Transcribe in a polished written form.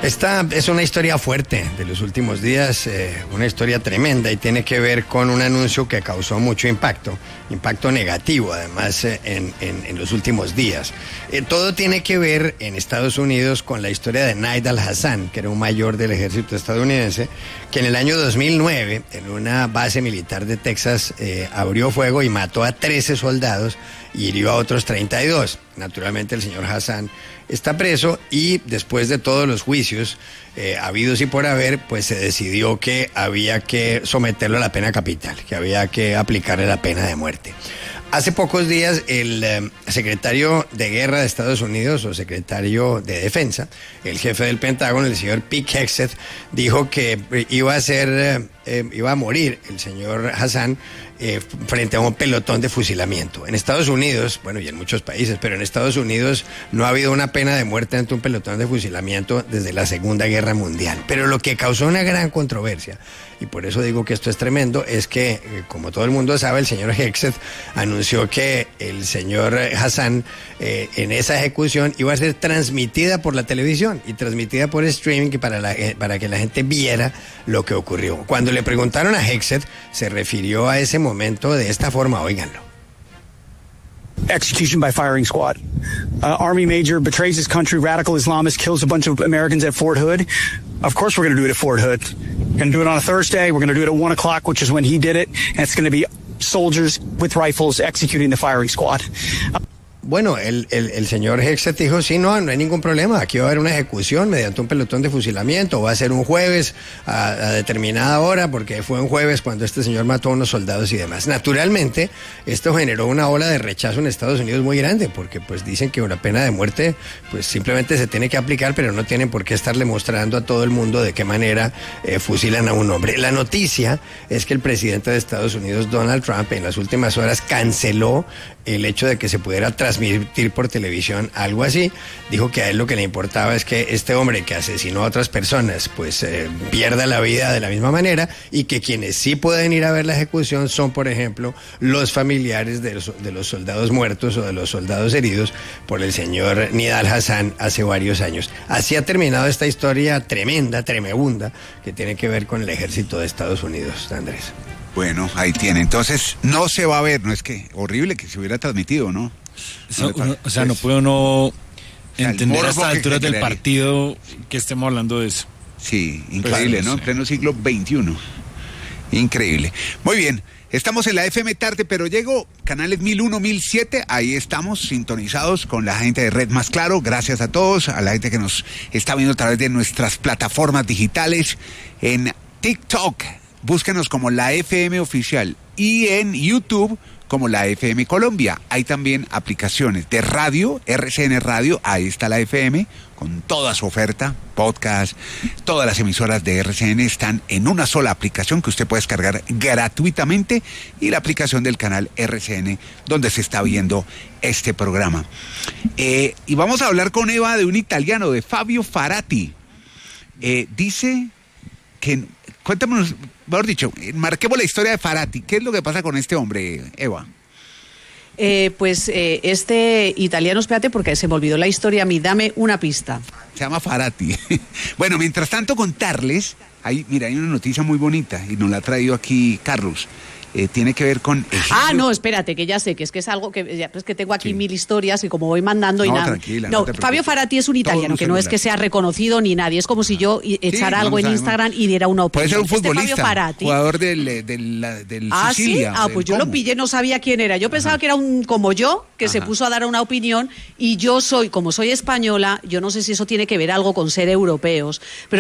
Esta es una historia fuerte de los últimos días, una historia tremenda y tiene que ver con un anuncio que causó mucho impacto negativo además en los últimos días. Todo tiene que ver en Estados Unidos con la historia de Nidal Hasan, que era un mayor del ejército estadounidense, que en el año 2009, en una base militar de Texas, abrió fuego y mató a 13 soldados y hirió a otros 32. Naturalmente el señor Hasan está preso y después de todos los juicios habidos y por haber, pues se decidió que había que someterlo a la pena capital, que había que aplicarle la pena de muerte. Hace pocos días el secretario de Guerra de Estados Unidos, o secretario de Defensa, el jefe del Pentágono, el señor Pete Hegseth, dijo que iba a morir el señor Hasan frente a un pelotón de fusilamiento. En Estados Unidos, bueno, y en muchos países, pero en Estados Unidos no ha habido una pena de muerte ante un pelotón de fusilamiento desde la Segunda Guerra Mundial. Pero lo que causó una gran controversia, y por eso digo que esto es tremendo, es que, como todo el mundo sabe, el señor Hegseth anunció que el señor Hasan en esa ejecución iba a ser transmitida por la televisión y transmitida por streaming para que la gente viera lo que ocurrió. Cuando le preguntaron a Hegseth, se refirió a ese momento de esta forma, óiganlo. Execution by firing squad. Army major betrays his country, radical Islamist kills a bunch of Americans at Fort Hood. Of course we're going to do it at Fort Hood. We're going to do it on a Thursday. We're going to do it at 1 o'clock, which is when he did it. And it's going to be soldiers with rifles executing the firing squad. Bueno, el señor Hegseth dijo, sí, no hay ningún problema, aquí va a haber una ejecución mediante un pelotón de fusilamiento, va a ser un jueves a determinada hora, porque fue un jueves cuando este señor mató a unos soldados y demás. Naturalmente, esto generó una ola de rechazo en Estados Unidos muy grande, porque pues dicen que una pena de muerte pues simplemente se tiene que aplicar, pero no tienen por qué estarle mostrando a todo el mundo de qué manera fusilan a un hombre. La noticia es que el presidente de Estados Unidos, Donald Trump, en las últimas horas canceló el hecho de que se pudiera transmitir por televisión algo así. Dijo que a él lo que le importaba es que este hombre que asesinó a otras personas pues pierda la vida de la misma manera, y que quienes sí pueden ir a ver la ejecución son, por ejemplo, los familiares de los soldados muertos o de los soldados heridos por el señor Nidal Hasan hace varios años. Así ha terminado esta historia tremenda, tremebunda, que tiene que ver con el ejército de Estados Unidos, Andrés. Bueno, ahí tiene. Entonces, no se va a ver, no es que horrible que se hubiera transmitido, ¿no? No puede uno entender a estas alturas del partido que estemos hablando de eso. Sí, increíble, ¿no? En pleno siglo XXI. Increíble. Muy bien, estamos en la FM tarde, pero llego canales 1001, 1007, ahí estamos sintonizados con la gente de Red Más Claro. Gracias a todos, a la gente que nos está viendo a través de nuestras plataformas digitales en TikTok. Búsquenos como la FM Oficial, y en YouTube como la FM Colombia. Hay también aplicaciones de radio, RCN Radio, ahí está la FM, con toda su oferta, podcast, todas las emisoras de RCN están en una sola aplicación que usted puede descargar gratuitamente, y la aplicación del canal RCN, donde se está viendo este programa. Y vamos a hablar con Eva de un italiano, de Fabio Farati. Dice que... Cuéntanos, mejor dicho, marquemos la historia de Farati. ¿Qué es lo que pasa con este hombre, Eva? Este italiano, espérate, porque se me olvidó la historia a mí, dame una pista. Se llama Farati. Bueno, mientras tanto contarles, hay una noticia muy bonita y nos la ha traído aquí Carlos. Tiene que ver con... no, espérate, que ya sé, que es algo que... Ya, pues que tengo aquí mil historias y como voy mandando y nada... Tranquila, no, Fabio Farati es un italiano, que no es que sea reconocido ni nadie. Es como si yo echara algo en Instagram y diera una opinión. Puede ser un futbolista, Fabio Farati, jugador del Sicilia. ¿sí? Pues yo lo pillé, no sabía quién era. Yo pensaba que era un como yo, que se puso a dar una opinión, y yo como soy española, yo no sé si eso tiene que ver algo con ser europeos, pero